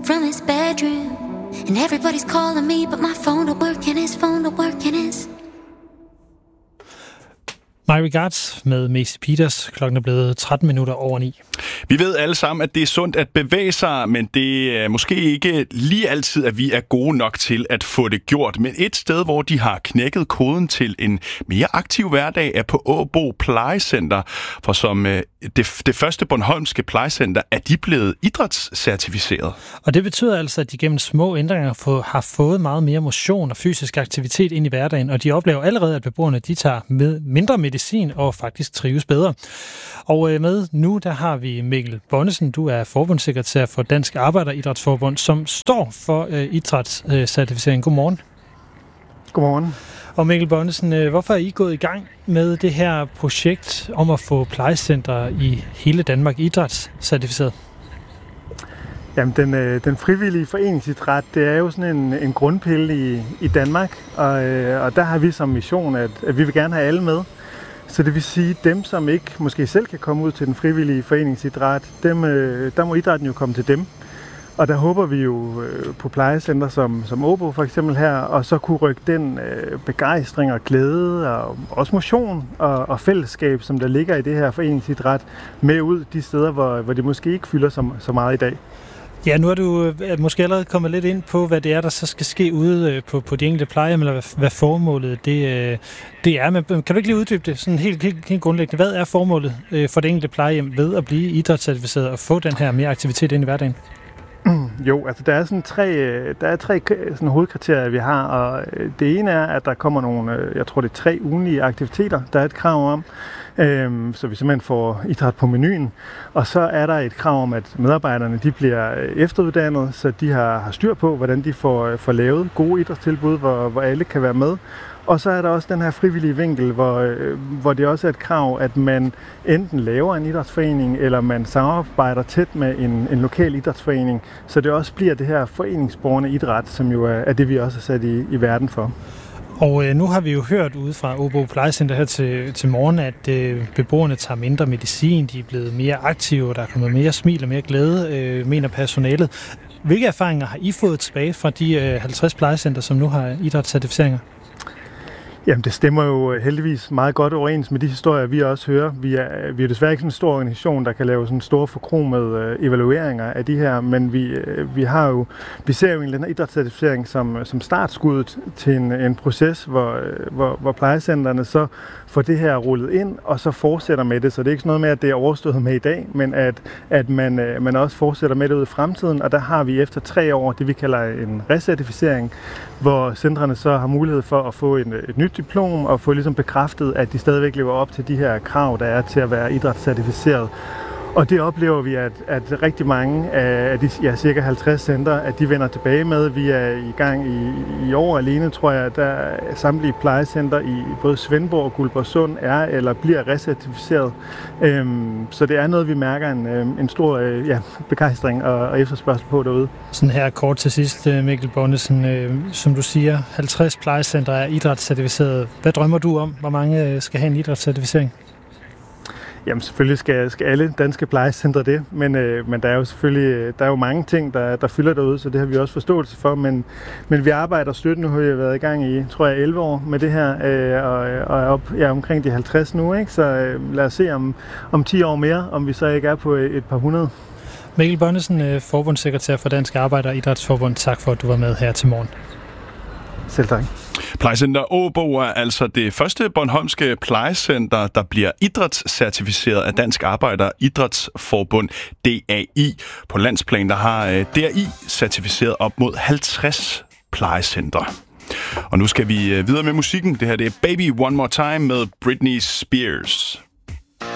from his bedroom. And everybody's calling me, but my phone don't work and his phone don't work and his... My Regards med Macy Peters. Klokken er blevet 9:13. Vi ved alle sammen, at det er sundt at bevæge sig, men det er måske ikke lige altid, at vi er gode nok til at få det gjort. Men et sted, hvor de har knækket koden til en mere aktiv hverdag, er på Åbo Plejecenter. For som det første bornholmske plejecenter er de blevet idrætscertificeret. Og det betyder altså, at de gennem små ændringer har fået meget mere motion og fysisk aktivitet ind i hverdagen, og de oplever allerede, at beboerne de tager mindre medicin og faktisk trives bedre. Og med nu, der har vi Mikkel Bonnesen. Du er forbundssekretær for Dansk Arbejderidrætsforbund, som står for idrætscertificering. Godmorgen. Godmorgen. Og Mikkel Bonnesen, hvorfor er I gået i gang med det her projekt om at få plejecentre i hele Danmark idrætscertificeret? Jamen, den frivillige foreningsidræt, det er jo sådan en grundpille i Danmark, og der har vi som mission, at vi vil gerne have alle med. Så det vil sige, dem, som ikke måske selv kan komme ud til den frivillige foreningsidræt, der må idrætten jo komme til dem. Og der håber vi jo på plejecenter som Åbo for eksempel her, og så kunne rykke den begejstring og glæde og også motion og fællesskab, som der ligger i det her foreningsidræt, med ud de steder, hvor det måske ikke fylder så meget i dag. Ja, nu er du måske allerede kommet lidt ind på, hvad det er, der så skal ske ude på de enkelte plejehjem, eller hvad formålet det er. Men kan du ikke lige uddybe det sådan helt grundlæggende? Hvad er formålet for det enkelte plejehjem ved at blive idrætscertificeret og få den her mere aktivitet ind i hverdagen? Jo, altså der er tre sådan hovedkriterier, vi har, og det ene er, at der kommer nogle, jeg tror det er 3 ugenlige aktiviteter, der er et krav om, så vi simpelthen får idræt på menuen. Og så er der et krav om, at medarbejderne de bliver efteruddannet, så de har styr på, hvordan de får lavet gode idrætstilbud, hvor alle kan være med. Og så er der også den her frivillige vinkel, hvor det også er et krav, at man enten laver en idrætsforening, eller man samarbejder tæt med en lokal idrætsforening, så det også bliver det her foreningsborgerne idræt, som jo er det, vi også er sat i verden for. Og nu har vi jo hørt ude fra Åbo Plejecenter her til morgen, at beboerne tager mindre medicin, de er blevet mere aktive, der er kommet mere smil og mere glæde, mener personalet. Hvilke erfaringer har I fået tilbage fra de 50 plejecenter, som nu har idrætscertificeringer? Jamen, det stemmer jo heldigvis meget godt overens med de historier, vi også hører. Vi er desværre ikke sådan en stor organisation, der kan lave sådan store forkromede evalueringer af de her, men vi ser jo en eller idrætscertificering som startskuddet til en proces, hvor plejecentrene så får det her rullet ind, og så fortsætter med det. Så det er ikke sådan noget med, at det er overstået med i dag, men at man også fortsætter med det ud i fremtiden, og der har vi efter 3 år det, vi kalder en recertificering, hvor centrene så har mulighed for at få et nyt diplom og få ligesom bekræftet, at de stadigvæk lever op til de her krav, der er til at være idrætscertificeret. Og det oplever vi, at rigtig mange af de cirka 50 centre, at de vender tilbage med. Vi er i gang i år alene, tror jeg, der samtlige plejecenter i både Svendborg og Guldborgsund er eller bliver recertificeret. Så det er noget, vi mærker en stor begejstring og efterspørgsel på derude. Sådan her kort til sidst, Mikkel Bonnesen. Som du siger, 50 plejecentre er idrætscertificeret. Hvad drømmer du om? Hvor mange skal have en idrætscertificering? Jamen selvfølgelig skal alle danske plejecentre det, men der er jo selvfølgelig mange ting, der fylder derude, så det har vi også forståelse for, men vi arbejder støt. Nu har vi været i gang i, tror jeg, 11 år med det her, og er omkring de 50 nu, ikke? Så lad os se om 10 år mere, om vi så ikke er på et par hundrede. Mikkel Bonnesen, forbundssekretær for Dansk Arbejderidrætsforbund. Tak for, at du var med her til morgen. Selv tak. Plejecenter Åbo er altså det første bornholmske plejecenter, der bliver idrætscertificeret af Dansk Arbejderidrætsforbund, DAI. På landsplan der har DAI certificeret op mod 50 plejecentre. Og nu skal vi videre med musikken. Det her det er Baby One More Time med Britney Spears.